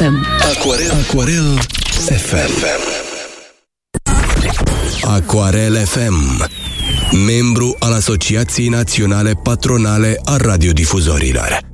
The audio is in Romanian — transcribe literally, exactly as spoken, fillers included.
M. Aquarel, Aquarel F M. Aquarel F M, membru al Asociației Naționale Patronale a Radiodifuzorilor.